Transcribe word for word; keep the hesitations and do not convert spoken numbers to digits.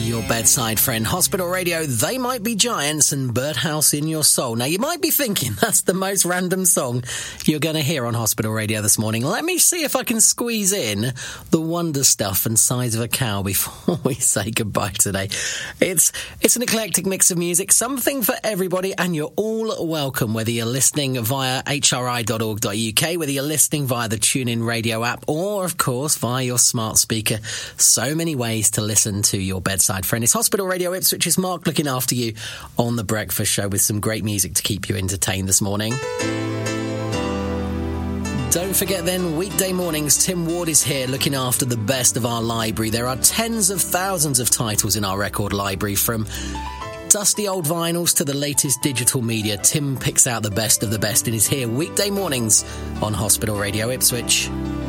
Your bedside friend, Hospital Radio, They Might Be Giants and Birdhouse in Your Soul. Now, you might be thinking that's the most random song you're going to hear on Hospital Radio this morning. Let me see if I can squeeze in the Wonder Stuff and Size of a Cow before we say goodbye today. It's it's an eclectic mix of music, something for everybody, and you're all welcome, whether you're listening via h r i dot org dot u k, whether you're listening via the TuneIn Radio app, or, of course, via your smart speaker. So many ways to listen to your bedside friend. It's Hospital Radio Ipswich. It's Mark looking after you on The Breakfast Show with some great music to keep you entertained this morning. Don't forget then, weekday mornings, Tim Ward is here looking after the best of our library. There are tens of thousands of titles in our record library, from dusty old vinyls to the latest digital media. Tim picks out the best of the best and is here weekday mornings on Hospital Radio Ipswich.